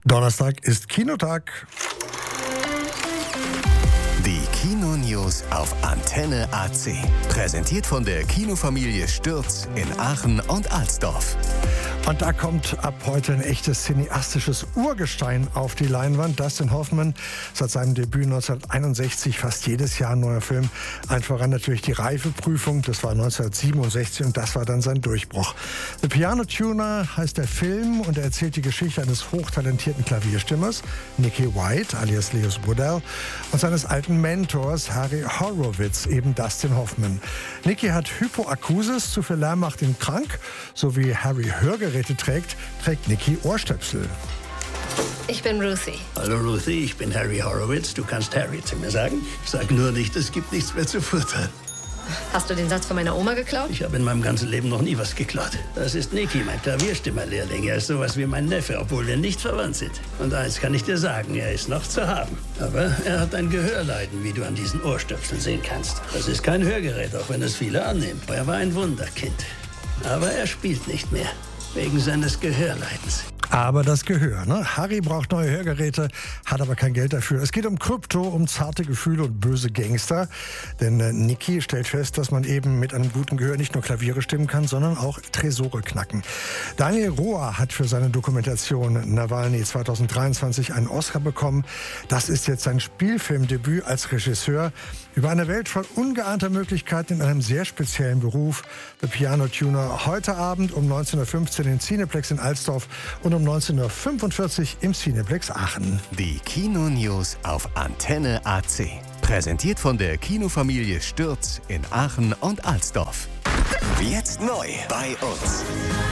Donnerstag ist Kinotag. Die Kino-News auf Antenne AC. Präsentiert von der Kinofamilie Stürz in Aachen und Alsdorf. Und da kommt ab heute ein echtes cineastisches Urgestein auf die Leinwand. Dustin Hoffman, seit seinem Debüt 1961 fast jedes Jahr ein neuer Film. Allen voran natürlich die Reifeprüfung, das war 1967 und das war dann sein Durchbruch. The Piano Tuner heißt der Film und er erzählt die Geschichte eines hochtalentierten Klavierstimmers, Nicky White alias Lewis Woodell, und seines alten Mentors Harry Horowitz, eben Dustin Hoffman. Nicky hat Hypoakusis, zu viel Lärm macht ihn krank, so wie Harry Hörgeräte trägt Nicky Ohrstöpsel. Ich bin Ruthie. Hallo Ruthie, ich bin Harry Horowitz. Du kannst Harry zu mir sagen. Sag nur nicht, es gibt nichts mehr zu futtern. Hast du den Satz von meiner Oma geklaut? Ich habe in meinem ganzen Leben noch nie was geklaut. Das ist Nicky, mein Klavierstimmerlehrling. Er ist sowas wie mein Neffe, obwohl wir nicht verwandt sind. Und eins kann ich dir sagen, er ist noch zu haben. Aber er hat ein Gehörleiden, wie du an diesen Ohrstöpseln sehen kannst. Das ist kein Hörgerät, auch wenn es viele annehmen. Er war ein Wunderkind. Aber er spielt nicht mehr. Wegen seines Gehörleidens. Aber das Gehör, ne? Harry braucht neue Hörgeräte, hat aber kein Geld dafür. Es geht um Krypto, um zarte Gefühle und böse Gangster. Denn Nicky stellt fest, dass man eben mit einem guten Gehör nicht nur Klaviere stimmen kann, sondern auch Tresore knacken. Daniel Rohr hat für seine Dokumentation Nawalny 2023 einen Oscar bekommen. Das ist jetzt sein Spielfilmdebüt als Regisseur über eine Welt voll ungeahnter Möglichkeiten in einem sehr speziellen Beruf. The Piano Tuner heute Abend um 19.15 Uhr im Cineplex in Alsdorf und um 19.45 Uhr im Cineplex Aachen. Die Kino-News auf Antenne AC. Präsentiert von der Kinofamilie Stürz in Aachen und Alsdorf. Jetzt neu bei uns.